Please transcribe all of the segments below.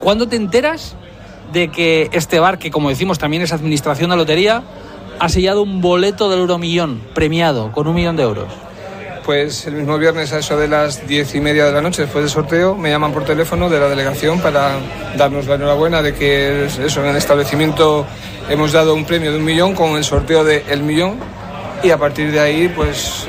¿Cuándo te enteras de que este bar, que como decimos también es administración de lotería, ha sellado un boleto del Euromillón premiado con 1 millón de euros? Pues el mismo viernes a eso de las 10:30 de la noche, después del sorteo, me llaman por teléfono de la delegación para darnos la enhorabuena de que eso, en el establecimiento hemos dado un premio de 1 millón con el sorteo de el millón, y a partir de ahí pues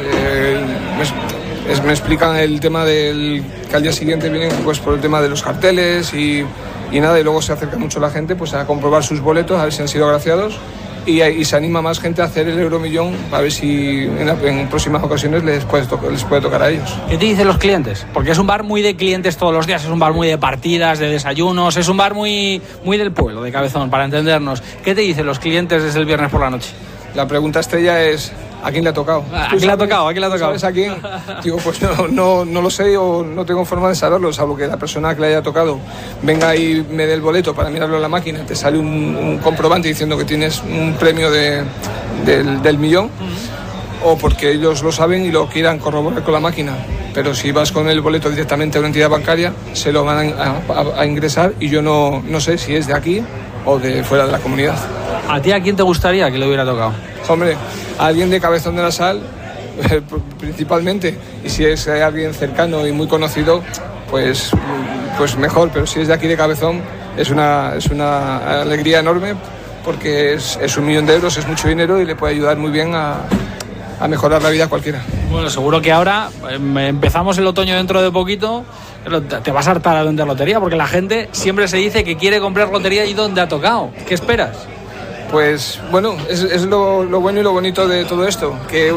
me explican el tema del que al día siguiente vienen pues por el tema de los carteles y nada, y luego se acerca mucho la gente pues a comprobar sus boletos, a ver si han sido agraciados, y se anima más gente a hacer el Euromillón, a ver si en próximas ocasiones les puede tocar a ellos. ¿Qué te dicen los clientes? Porque es un bar muy de clientes todos los días, es un bar muy de partidas, de desayunos, es un bar muy del pueblo, de Cabezón, para entendernos. ¿Qué te dicen los clientes desde el viernes por la noche? La pregunta estrella es: ¿a quién le ha tocado? ¿A quién le ha tocado? ¿A quién le ha tocado? ¿Sabes a quién? Digo, pues no lo sé, o no tengo forma de saberlo, salvo que la persona que le haya tocado venga y me dé el boleto para mirarlo en la máquina, te sale un comprobante diciendo que tienes un premio del millón, o porque ellos lo saben y lo quieran corroborar con la máquina. Pero si vas con el boleto directamente a una entidad bancaria, se lo van a ingresar, y yo no sé si es de aquí o de fuera de la comunidad. ¿A ti a quién te gustaría que le hubiera tocado? Hombre, a alguien de Cabezón de la Sal, principalmente, y si es alguien cercano y muy conocido, pues mejor, pero si es de aquí de Cabezón, es una alegría enorme, porque es 1 millón de euros, es mucho dinero y le puede ayudar muy bien a mejorar la vida a cualquiera. Bueno, seguro que ahora empezamos el otoño dentro de poquito, te vas a hartar a vender lotería, porque la gente siempre se dice que quiere comprar lotería y dónde ha tocado. ¿Qué esperas? Pues bueno, es lo bueno y lo bonito de todo esto,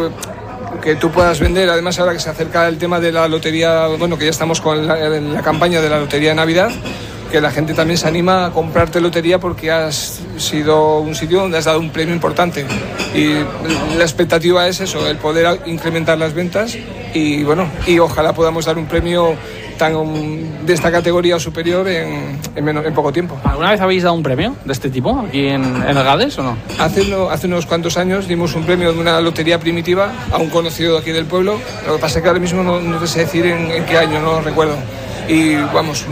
que tú puedas vender. Además, ahora que se acerca el tema de la lotería, bueno, que ya estamos con la campaña de la lotería de Navidad, que la gente también se anima a comprarte lotería porque has sido un sitio donde has dado un premio importante, y la expectativa es eso, el poder incrementar las ventas, y bueno, y ojalá podamos dar un premio de esta categoría o superior en poco tiempo. ¿Alguna vez habéis dado un premio de este tipo aquí en el Gades o no? Hace unos cuantos años dimos un premio de una lotería primitiva a un conocido de aquí del pueblo. Lo que pasa es que ahora mismo no te sé decir en qué año, no recuerdo. Y vamos,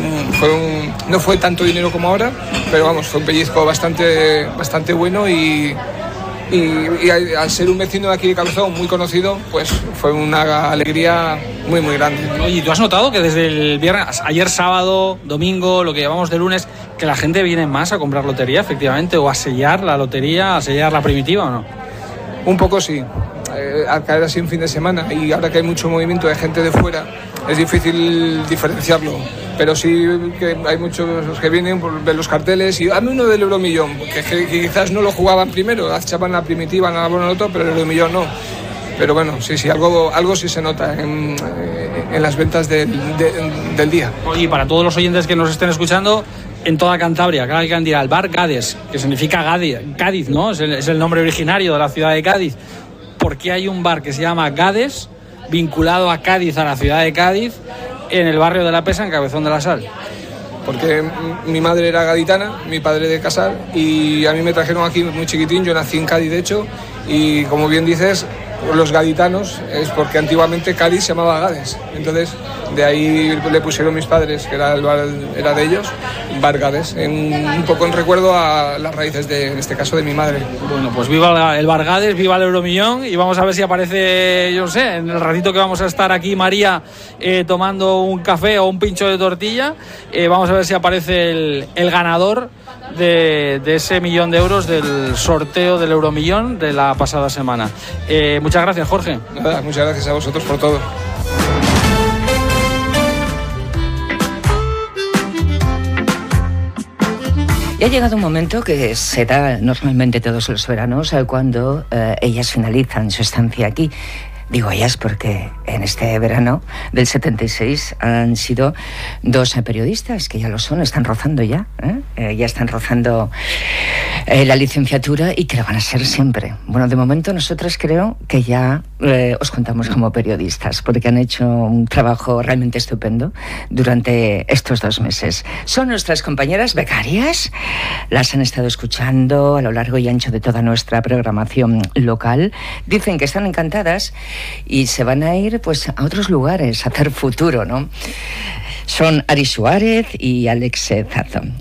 no fue tanto dinero como ahora, pero vamos, fue un pellizco bastante bueno, y al ser un vecino de aquí de Cabezón muy conocido, pues fue una alegría muy grande. Oye, ¿tú has notado que desde el viernes, ayer sábado, domingo, lo que llamamos de lunes, que la gente viene más a comprar lotería, efectivamente, o a sellar la lotería, a sellar la primitiva, o no? Un poco sí. Al caer así un fin de semana, y ahora que hay mucho movimiento de gente de fuera, es difícil diferenciarlo, pero sí que hay muchos que vienen por ver los carteles y dame uno del Euromillón, que quizás no lo jugaban primero, echaban la primitiva, la Bonoloto, pero el Euromillón no. Pero bueno, sí, algo sí se nota en las ventas del día. Oye, para todos los oyentes que nos estén escuchando, en toda Cantabria, cada quien dirá el bar Gades, que significa Cádiz, ¿no? Es el nombre originario de la ciudad de Cádiz. ¿Por qué hay un bar que se llama Gades, vinculado a Cádiz, a la ciudad de Cádiz, en el barrio de La Pesa, en Cabezón de la Sal? Porque mi madre era gaditana, mi padre de Casar, y a mí me trajeron aquí muy chiquitín. Yo nací en Cádiz, de hecho, y como bien dices, los gaditanos es porque antiguamente Cádiz se llamaba Gades. Entonces, de ahí le pusieron mis padres, que era el bar, era de ellos, Bar Gades, un poco en recuerdo a las raíces en este caso, de mi madre. Bueno, pues viva el Bar Gades, viva el Euromillón, y vamos a ver si aparece, yo no sé, en el ratito que vamos a estar aquí, María, tomando un café o un pincho de tortilla, vamos a ver si aparece el ganador de ese 1 millón de euros del sorteo del Euromillón de la pasada semana. Muchas gracias, Jorge. Nada, muchas gracias a vosotros por todo. Y ha llegado un momento que se da normalmente todos los veranos, cuando ellas finalizan su estancia aquí. Digo ellas porque en este verano del 76 han sido 2 periodistas, que ya lo son, están rozando ya están rozando la licenciatura, y que la van a ser siempre. Bueno, de momento nosotras creo que ya os contamos como periodistas, porque han hecho un trabajo realmente estupendo durante estos 2 meses. Son nuestras compañeras becarias, las han estado escuchando a lo largo y ancho de toda nuestra programación local. Dicen que están encantadas y se van a ir pues a otros lugares a hacer futuro, ¿no? Son Ari Suárez y Alex Zazo.